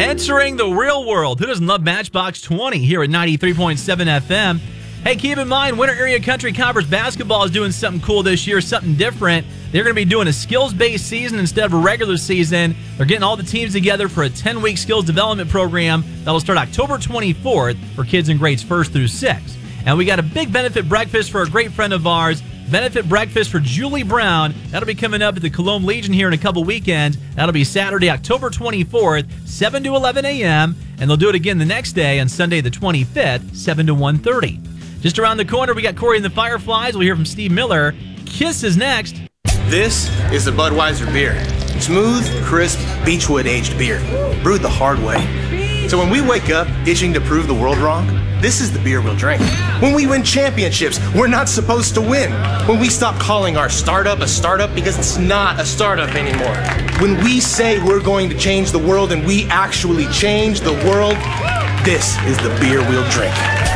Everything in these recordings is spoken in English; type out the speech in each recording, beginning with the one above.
Entering the real world. Who doesn't love Matchbox 20 here at 93.7 FM? Hey, keep in mind, Winter Area Country Conference basketball is doing something cool this year, something different. They're going to be doing a skills-based season instead of a regular season. They're getting all the teams together for a 10-week skills development program that'll start October 24th for kids in grades 1st through 6th. And we got a big benefit breakfast for a great friend of ours, benefit breakfast for Julie Brown. That'll be coming up at the Cologne Legion here in a couple weekends. That'll be Saturday, October 24th, 7 to 11 a.m. And they'll do it again the next day on Sunday the 25th, 7 to 1:30. Just around the corner, we got Corey and the Fireflies. We'll hear from Steve Miller. Kiss is next. This is the Budweiser beer. Smooth, crisp, Beechwood-aged beer, brewed the hard way. So when we wake up itching to prove the world wrong, this is the beer we'll drink. When we win championships, we're not supposed to win. When we stop calling our startup a startup because it's not a startup anymore. When we say we're going to change the world and we actually change the world, this is the beer we'll drink.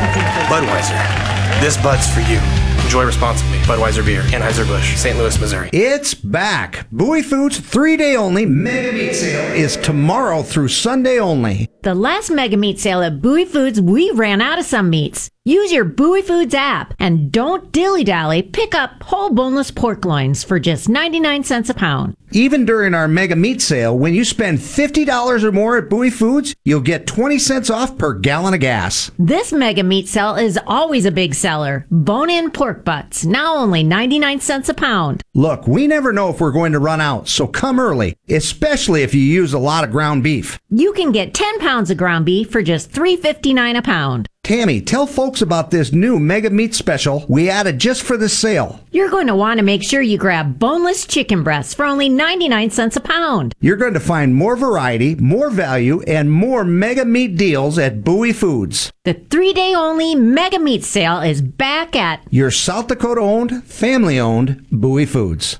Budweiser. This Bud's for you. Enjoy responsibly. Budweiser Beer, Anheuser-Busch, St. Louis, Missouri. It's back. Bowie Foods 3-day only Mega Meat Sale is tomorrow through Sunday only. The last Mega Meat Sale at Bowie Foods, we ran out of some meats. Use your Bowie Foods app and don't dilly-dally. Pick up whole boneless pork loins for just 99 cents a pound. Even during our Mega Meat Sale, when you spend $50 or more at Bowie Foods, you'll get 20 cents off per gallon of gas. This Mega Meat Sale is always a big seller. Bone-in pork butts, now only 99 cents a pound. Look, we never know if we're going to run out, so come early, especially if you use a lot of ground beef. You can get 10 pounds of ground beef for just $3.59 a pound. Tammy, tell folks about this new Mega Meat special we added just for this sale. You're going to want to make sure you grab boneless chicken breasts for only 99 cents a pound. You're going to find more variety, more value, and more Mega Meat deals at Bowie Foods. The 3-day only Mega Meat Sale is back at your South Dakota-owned, family-owned Bowie Foods.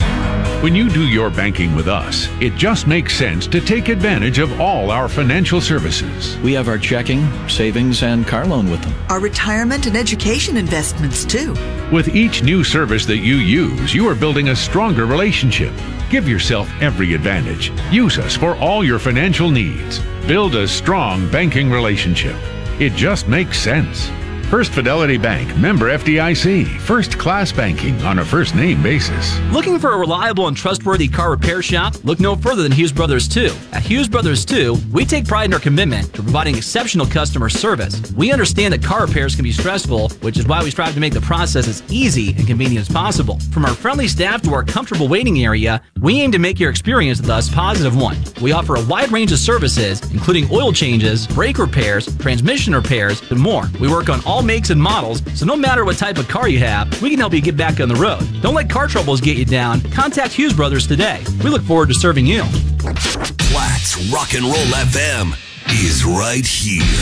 When you do your banking with us, it just makes sense to take advantage of all our financial services. We have our checking, savings, and car loan with them. Our retirement and education investments, too. With each new service that you use, you are building a stronger relationship. Give yourself every advantage. Use us for all your financial needs. Build a strong banking relationship. It just makes sense. First Fidelity Bank, member FDIC, first-class banking on a first-name basis. Looking for a reliable and trustworthy car repair shop? Look no further than Hughes Brothers 2. At Hughes Brothers 2, we take pride in our commitment to providing exceptional customer service. We understand that car repairs can be stressful, which is why we strive to make the process as easy and convenient as possible. From our friendly staff to our comfortable waiting area, we aim to make your experience with us a positive one. We offer a wide range of services, including oil changes, brake repairs, transmission repairs, and more. We work on all makes and models, so no matter what type of car you have, we can help you get back on the road. Don't let car troubles get you down. Contact Hughes Brothers today. We look forward to serving you. Platt's Rock and Roll FM is right here.